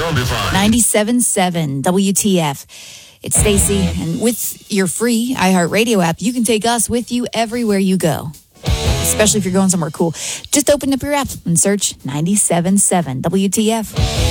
You'll be fine. 97.7 WTF. It's Stacy, and with your free iHeartRadio app, you can take us with you everywhere you go, especially if you're going somewhere cool. Just open up your app and search 97.7 WTF.